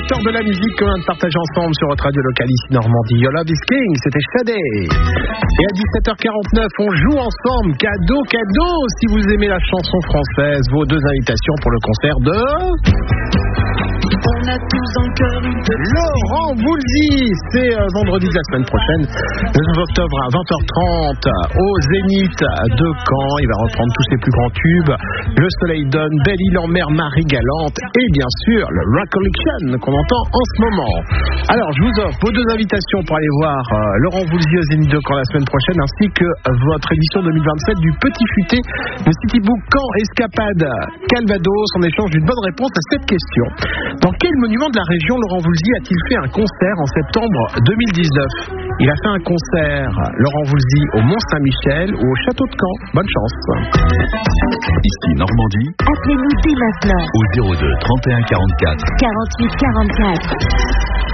Vecteur de la musique qu'on vient de partager ensemble sur votre radio locale ici Normandie. Your Love is King, c'était Shadé. Et à 17h49, on joue ensemble. Cadeau, si vous aimez la chanson française, vos 2 invitations pour le concert de... On a tous en cœur une petite Laurent Voulzy, c'est vendredi de la semaine prochaine, le 9 octobre à 20h30 au Zénith de Caen. Il va reprendre tous ses plus grands tubes, Le Soleil donne, Belle Île en mer, Marie Galante et bien sûr le Recollection qu'on entend en ce moment. Alors je vous offre vos 2 invitations pour aller voir Laurent Voulzy au Zénith de Caen la semaine prochaine, ainsi que votre édition 2027 du Petit Futé de Citybook Caen Escapade Calvados, en échange d'une bonne réponse à cette question. Dans quel monument de la région Laurent Voulzy a-t-il fait un concert en septembre 2019 ? Il a fait un concert, Laurent Voulzy, au Mont-Saint-Michel ou au Château de Caen. Bonne chance. Ici Normandie. Appelez-nous dès maintenant Au 02 31 44 48 44.